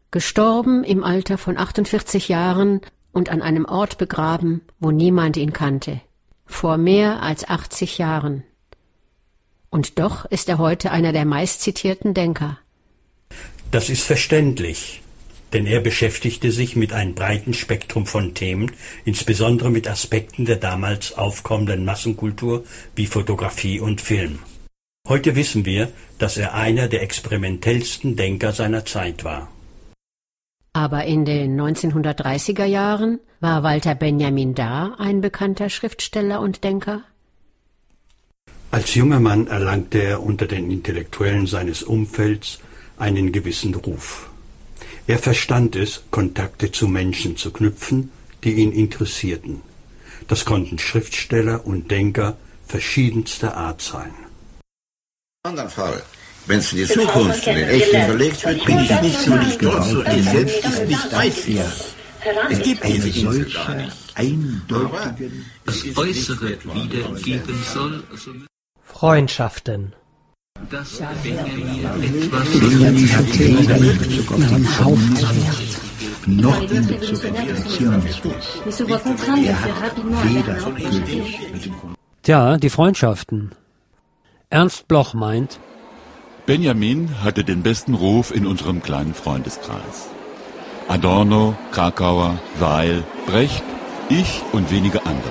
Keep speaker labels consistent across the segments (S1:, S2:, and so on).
S1: Gestorben im Alter von 48 Jahren und an einem Ort begraben, wo niemand ihn kannte. Vor mehr als 80 Jahren. Und doch ist er heute einer der meistzitierten Denker.
S2: Das ist verständlich, denn er beschäftigte sich mit einem breiten Spektrum von Themen, insbesondere mit Aspekten der damals aufkommenden Massenkultur wie Fotografie und Film. Heute wissen wir, dass er einer der experimentellsten Denker seiner Zeit war.
S1: Aber in den 1930er Jahren war Walter Benjamin da ein bekannter Schriftsteller und Denker?
S2: Als junger Mann erlangte er unter den Intellektuellen seines Umfelds einen gewissen Ruf. Er verstand es, Kontakte zu Menschen zu knüpfen, die ihn interessierten. Das konnten Schriftsteller und Denker verschiedenster Art sein.
S3: In anderen Fall, wenn es in die Zukunft, in den Echten verlegt wird, bin ich nicht so nicht dort, so er selbst ist nicht weit hier. Es gibt diese Insel gar nicht. Eindeutigen,
S4: das Äußere wiedergeben soll.
S5: Freundschaften.
S4: Das Benjamin etwas
S6: Benjamin hat weder in Bezug auf den Hauptwert noch in Bezug auf den Zionismus. Er hat weder gültig mit dem
S5: Tja, die Freundschaften. Ernst Bloch meint,
S7: Benjamin hatte den besten Ruf in unserem kleinen Freundeskreis. Adorno, Krakauer, Weil, Brecht, ich und wenige andere.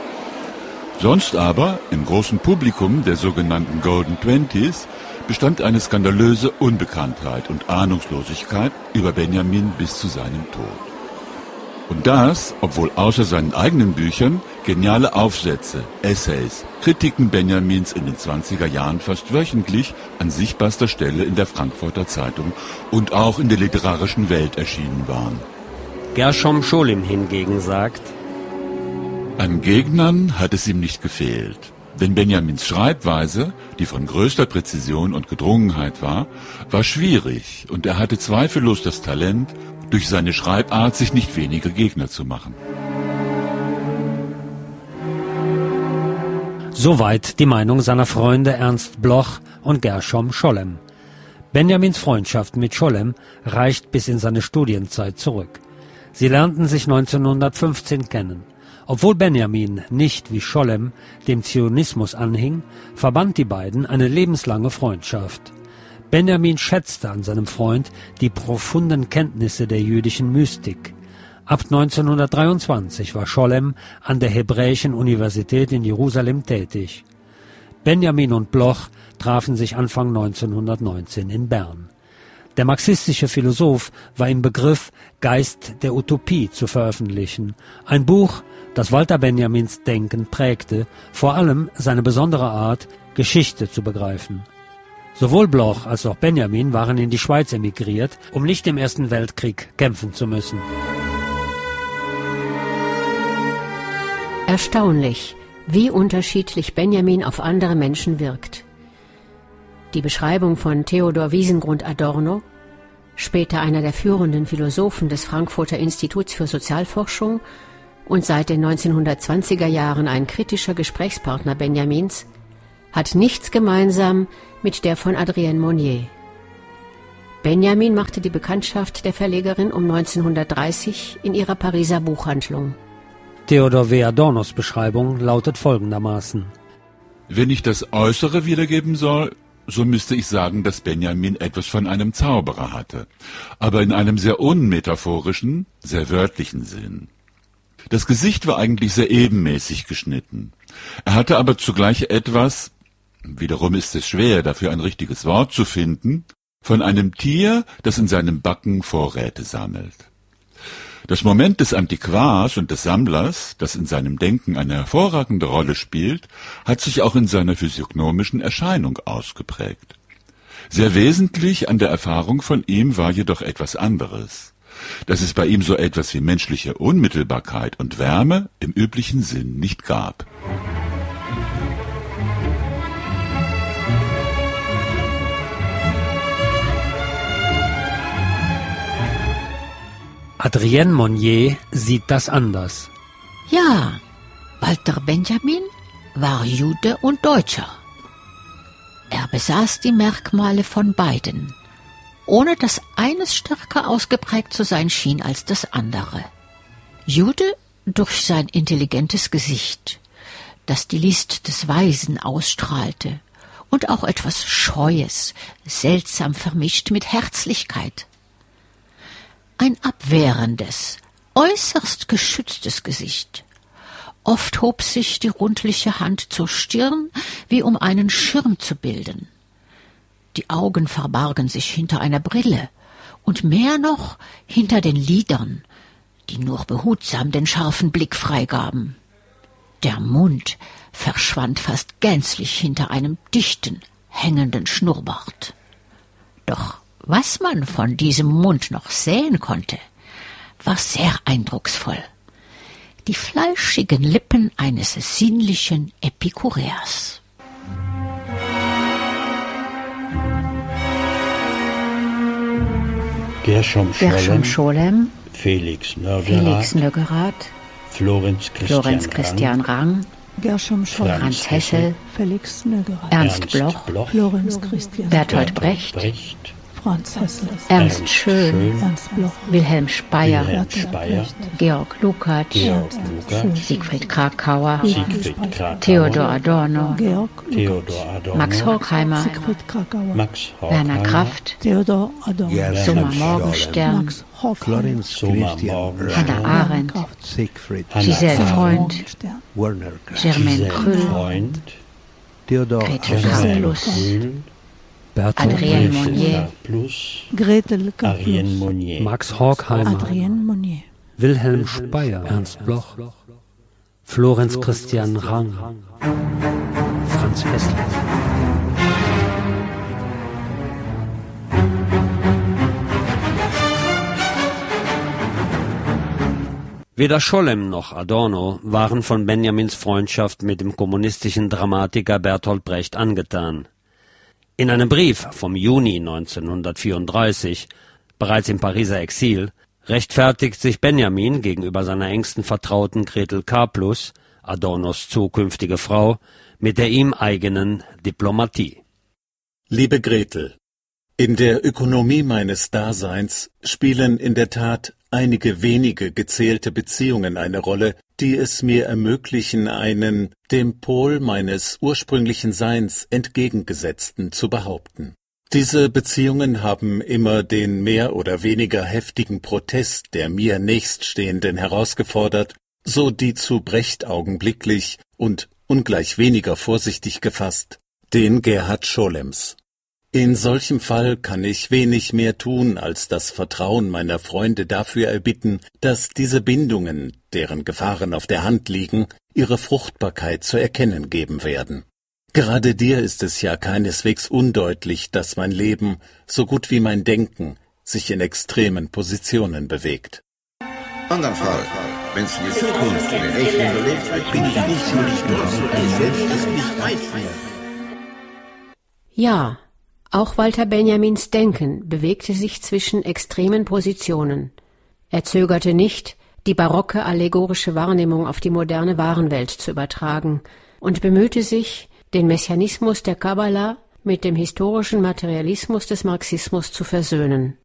S7: Sonst aber, im großen Publikum der sogenannten Golden Twenties, bestand eine skandalöse Unbekanntheit und Ahnungslosigkeit über Benjamin bis zu seinem Tod. Und das, obwohl außer seinen eigenen Büchern geniale Aufsätze, Essays, Kritiken Benjamins in den 20er Jahren fast wöchentlich an sichtbarster Stelle in der Frankfurter Zeitung und auch in der literarischen Welt erschienen waren.
S5: Gershom Scholem hingegen sagt,
S7: an Gegnern hat es ihm nicht gefehlt. Denn Benjamins Schreibweise, die von größter Präzision und Gedrungenheit war schwierig und er hatte zweifellos das Talent, durch seine Schreibart sich nicht wenige Gegner zu machen.
S5: Soweit die Meinung seiner Freunde Ernst Bloch und Gershom Scholem. Benjamins Freundschaft mit Scholem reicht bis in seine Studienzeit zurück. Sie lernten sich 1915 kennen. Obwohl Benjamin nicht wie Scholem dem Zionismus anhing, verband die beiden eine lebenslange Freundschaft. Benjamin schätzte an seinem Freund die profunden Kenntnisse der jüdischen Mystik. Ab 1923 war Scholem an der Hebräischen Universität in Jerusalem tätig. Benjamin und Bloch trafen sich Anfang 1919 in Bern. Der marxistische Philosoph war im Begriff, Geist der Utopie zu veröffentlichen, ein Buch, das Walter Benjamins Denken prägte, vor allem seine besondere Art, Geschichte zu begreifen. Sowohl Bloch als auch Benjamin waren in die Schweiz emigriert, um nicht im Ersten Weltkrieg kämpfen zu müssen.
S1: Erstaunlich, wie unterschiedlich Benjamin auf andere Menschen wirkt. Die Beschreibung von Theodor Wiesengrund Adorno, später einer der führenden Philosophen des Frankfurter Instituts für Sozialforschung und seit den 1920er Jahren ein kritischer Gesprächspartner Benjamins, hat nichts gemeinsam mit der von Adrienne Monnier. Benjamin machte die Bekanntschaft der Verlegerin um 1930 in ihrer Pariser Buchhandlung.
S5: Theodor W. Adornos Beschreibung lautet folgendermaßen:
S7: Wenn ich das Äußere wiedergeben soll, so müsste ich sagen, dass Benjamin etwas von einem Zauberer hatte, aber in einem sehr unmetaphorischen, sehr wörtlichen Sinn. Das Gesicht war eigentlich sehr ebenmäßig geschnitten. Er hatte aber zugleich etwas, wiederum ist es schwer, dafür ein richtiges Wort zu finden, von einem Tier, das in seinem Backen Vorräte sammelt. Das Moment des Antiquars und des Sammlers, das in seinem Denken eine hervorragende Rolle spielt, hat sich auch in seiner physiognomischen Erscheinung ausgeprägt. Sehr wesentlich an der Erfahrung von ihm war jedoch etwas anderes, dass es bei ihm so etwas wie menschliche Unmittelbarkeit und Wärme im üblichen Sinn nicht gab.
S5: Adrienne Monnier sieht das anders.
S8: Ja, Walter Benjamin war Jude und Deutscher. Er besaß die Merkmale von beiden. ohne dass eines stärker ausgeprägt zu sein schien als das andere. Jude durch sein intelligentes Gesicht, das die List des Weisen ausstrahlte, und auch etwas Scheues, seltsam vermischt mit Herzlichkeit. Ein abwehrendes, äußerst geschütztes Gesicht. Oft hob sich die rundliche Hand zur Stirn, wie um einen Schirm zu bilden. Die Augen verbargen sich hinter einer Brille und mehr noch hinter den Lidern, die nur behutsam den scharfen Blick freigaben. Der Mund verschwand fast gänzlich hinter einem dichten, hängenden Schnurrbart. Doch was man von diesem Mund noch sehen konnte, war sehr eindrucksvoll. Die fleischigen Lippen eines sinnlichen Epikureers.
S2: Gershom
S8: Scholem,
S2: Felix Nöggerath, Florenz Christian Rang,
S8: Franz Hessel,
S6: Felix Nöggerath,
S8: Ernst Bloch,
S6: Florenz Christian,
S8: Bertolt Brecht,
S6: Franz Hessel,
S8: Ernst Schön,
S6: Ernst Bloch,
S8: Wilhelm Speyer,
S6: Georg
S8: Lukács, Siegfried Kracauer,
S2: Theodor
S8: Theodor Adorno,
S2: Max
S8: Horkheimer, Werner Kraft,
S6: Theodor Adorno,
S8: Summa Morgenstern, Hannah Arendt, Giselle Freund, Germaine Krüll, Grete Karplus, Adrienne Monnier,
S6: Gretel Karplus,
S5: Max Horkheimer,
S6: Adrienne Monnier,
S5: Wilhelm Speyer, Ernst Bloch, Florenz Christian Rang, Franz Hessel. Weder Scholem noch Adorno waren von Benjamins Freundschaft mit dem kommunistischen Dramatiker Bertolt Brecht angetan. In einem Brief vom Juni 1934, bereits im Pariser Exil, rechtfertigt sich Benjamin gegenüber seiner engsten Vertrauten Gretel Karplus, Adornos zukünftige Frau, mit der ihm eigenen Diplomatie.
S9: Liebe Gretel, in der Ökonomie meines Daseins spielen in der Tat einige wenige gezählte Beziehungen eine Rolle, die es mir ermöglichen, einen dem Pol meines ursprünglichen Seins entgegengesetzten zu behaupten. Diese Beziehungen haben immer den mehr oder weniger heftigen Protest der mir nächststehenden herausgefordert, so die zu Brecht augenblicklich und ungleich weniger vorsichtig gefasst, den Gerhard Scholems. In solchem Fall kann ich wenig mehr tun, als das Vertrauen meiner Freunde dafür erbitten, dass diese Bindungen, deren Gefahren auf der Hand liegen, ihre Fruchtbarkeit zu erkennen geben werden. Gerade dir ist es ja keineswegs undeutlich, dass mein Leben, so gut wie mein Denken, sich in extremen Positionen bewegt.
S3: Andernfall, wenn es in die Zukunft in den Echten überlegt wird, bin ich nicht so stolz und ich selbst ist nicht weit von.
S1: Ja, auch Walter Benjamins Denken bewegte sich zwischen extremen Positionen. Er zögerte nicht, die barocke allegorische Wahrnehmung auf die moderne Warenwelt zu übertragen und bemühte sich, den Messianismus der Kabbala mit dem historischen Materialismus des Marxismus zu versöhnen.